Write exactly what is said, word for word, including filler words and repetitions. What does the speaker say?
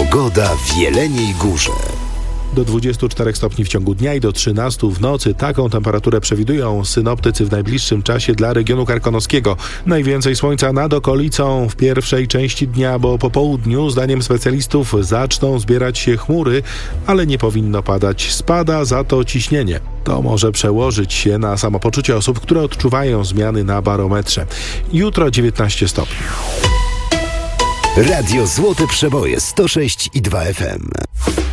Pogoda w Jeleniej Górze. Do dwudziestu czterech stopni w ciągu dnia i do trzynastu w nocy. Taką temperaturę przewidują synoptycy w najbliższym czasie dla regionu karkonoskiego. Najwięcej słońca nad okolicą w pierwszej części dnia, bo po południu, zdaniem specjalistów, zaczną zbierać się chmury, ale nie powinno padać. Spada za to ciśnienie. To może przełożyć się na samopoczucie osób, które odczuwają zmiany na barometrze. Jutro dziewiętnaście stopni. Radio Złote Przeboje sto sześć i dwa F M.